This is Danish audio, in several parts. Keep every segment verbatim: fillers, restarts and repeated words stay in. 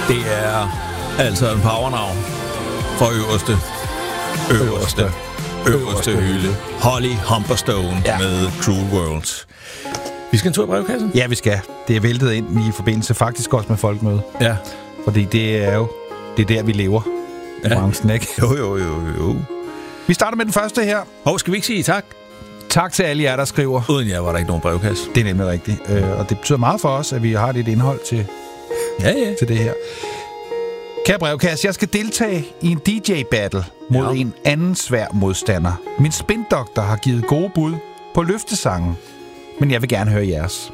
Det er altså en powernavn for øverste, øverste, øverste, øverste hylde. Holly Humberstone ja. Med Cruel Worlds. Vi skal en tur i brevkassen? Ja, vi skal. Det er væltet ind i forbindelse faktisk også med folkemøde. Ja. Fordi det er jo det er der, vi lever i ja. Branchen, ikke? Jo, jo, jo, jo. Vi starter med den første her. Hov, skal vi ikke sige tak? Tak til alle jer, der skriver. Uden jer var der ikke nogen brevkasse. Det er nemlig rigtigt. Øh, og det betyder meget for os, at vi har lidt indhold til, ja, ja. til det her. Kære brevkasse, jeg skal deltage i en D J-battle mod ja. En anden svær modstander. Min spindoktor har givet gode bud på løftesangen, men jeg vil gerne høre jeres.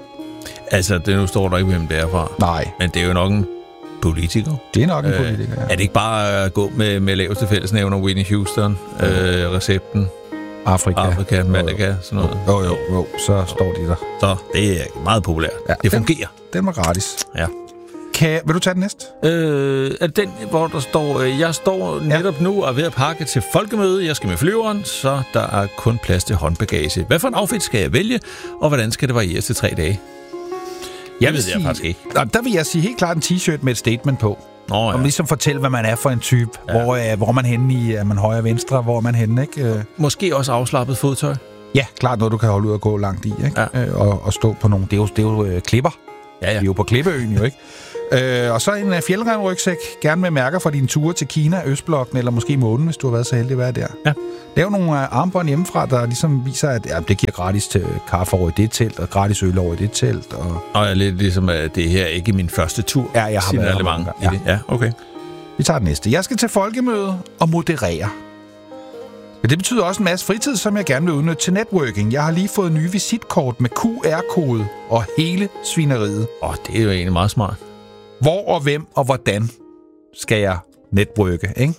Altså, det nu står der ikke, hvem det er fra. Nej. Men det er jo nok en politiker. Det er nok en øh, politiker, ja. Er det ikke bare at gå med, med laveste fællesnævner, Whitney Houston, øh, recepten? Afrika. Afrika, Malaga, sådan noget. Jo, jo, jo, så står de der. Så det er meget populært. Ja, det fungerer. Den, den var gratis. Ja. Kan, vil du tage den næste? Øh, er den, hvor der står, jeg står netop ja. Nu og er ved at pakke til folkemøde. Jeg skal med flyveren, så der er kun plads til håndbagage. Hvad for en outfit skal jeg vælge, og hvordan skal det varieres til tre dage? Jeg jeg ved sige, det jeg faktisk ikke. Der vil jeg sige helt klart en t-shirt med et statement på. Nå, ja. Om ligesom fortælle, hvad man er for en type. Ja. Hvor, øh, hvor man henne i, er man højre venstre, hvor er man henne, ikke? Måske også afslappet fodtøj. Ja, klart noget, du kan holde ud og gå langt i, ikke? Ja. Øh, og, og stå på nogle, det er jo, det er jo øh, klipper. Ja, ja. Vi er jo på Klippeøen, jo, ikke? Øh, og så en uh, fjeldrevrygsæk, gerne med mærker fra dine ture til Kina, Østblokken eller måske månen, hvis du har været så heldig at være der. Ja. Lav nogle uh, armbånd hjemmefra, der ligesom viser, at ja, det giver gratis til kaffe over i det telt, og gratis øl over i det telt. Og, og jeg er lidt ligesom, at det her ikke er min første tur. Ja, jeg har været mange i ja. det. Ja, okay. Vi tager den næste. Jeg skal til folkemøde og moderere. Men det betyder også en masse fritid, som jeg gerne vil udnytte til networking. Jeg har lige fået nye visitkort med Q R-kode og hele svineriet. Åh, oh, det er jo egentlig meget smart. Hvor og hvem og hvordan skal jeg networke, ikke?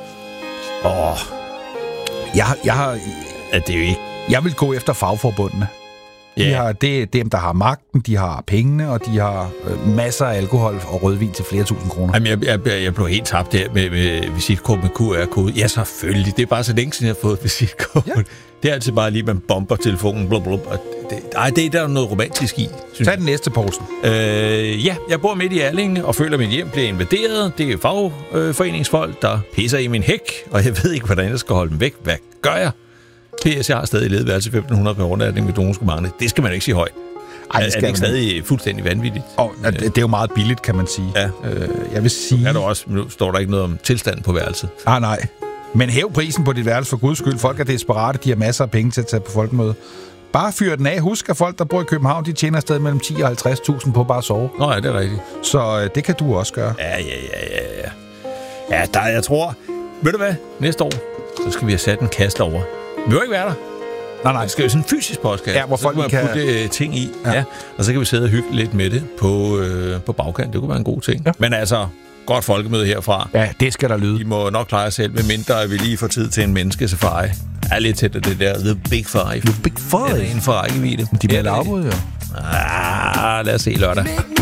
Åh. Oh. Jeg, jeg har... Er det jo ikke... Jeg vil gå efter fagforbundene. Yeah. De har, det er dem, der har magten, de har pengene, og de har øh, masser af alkohol og rødvin til flere tusind kroner. Jamen, jeg, jeg, jeg blev helt tabt der med, med visitkort med Q R-kode. Ja, selvfølgelig. Det er bare så længe siden, jeg har fået visitkort. Ja. Det er altid bare lige, man bomber telefonen. Blub, blub, og det, ej, det er der noget romantisk i. Tag den næste posten. Øh, ja, jeg bor midt i Allinge og føler, at mit hjem bliver invaderet. Det er fagforeningsfolk, der pisser i min hæk, og jeg ved ikke, hvordan jeg skal holde dem væk. Hvad gør jeg? P S, jeg har stadig ledeværelse femten hundrede per overnatning med donorskommandet. Det skal man ikke sige højt. Ej, det er det ikke stadig fuldstændig vanvittigt? Oh, det er jo meget billigt, kan man sige. Ja. Øh, jeg vil sige... Er der også, nu står der ikke noget om tilstanden på værelset. Ah, nej. Men hæv prisen på dit værelse for guds skyld. Folk er desperate, de har masser af penge til at tage på folkemøde. Bare fyr den af. Husk, at folk, der bor i København, de tjener stadig mellem ti og halvtreds tusind på bare at sove. Nå ja, det er rigtigt. Så øh, det kan du også gøre. Ja, ja, ja, ja, ja. Ja, der, jeg tror... Ved du hvad? Næste år, så skal vi have sat en kast over. Vi vil ikke være der. Nej, nej. Det skal jo sådan en fysisk podcast. Ja, hvor folk kan... kan... putte ting i. Ja. Ja. Og så kan vi sidde og hygge lidt med det på, øh, på bagkant. Det kunne være en god ting. Ja. Men altså, godt folkemøde herfra. Ja, det skal der lyde. I må nok klare jer selv, medmindre at vi lige får tid til en menneskesafari. Er lidt tæt af det der The Big Five. The Big Five? Det er en for rækkevidde. De bliver afbrudt, jo. Ah, lad os se lørdag.